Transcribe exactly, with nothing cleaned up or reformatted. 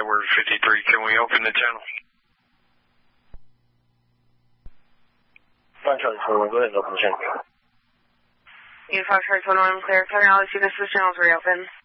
we're fifty-three. Can we open the channel? five Charlie twenty-one, go ahead and open the channel. Unifive Charlie twenty-one, clear. Federal, this is channel three open.